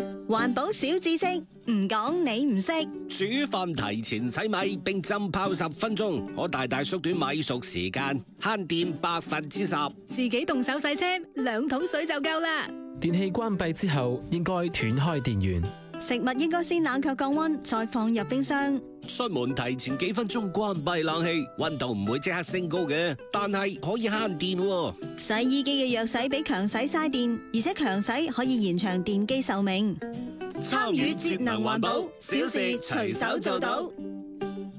環保小知識，唔講你唔識。 煮飯提前洗米並浸泡10分鐘，可大大縮短米熟時間，慳電10%。 自己動手洗車，2桶水就夠啦。 電器關閉之後，應該斷開電源。 食物應該先冷卻降溫，再放入冰箱。 出門提前幾分鐘關閉冷氣，溫度唔會即刻升高嘅，但係可以慳電喎。 洗衣機嘅弱洗比強洗嘥電，而且強洗可以延長電機壽命。參與節能環保，小事隨手做到。